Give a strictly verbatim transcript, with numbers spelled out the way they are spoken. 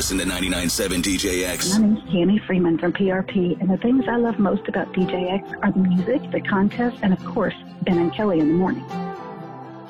listen to ninety-nine point seven D J X. My name's Tammy Freeman from P R P, and the things I love most about D J X are the music, the contest, and of course, Ben and Kelly in the morning.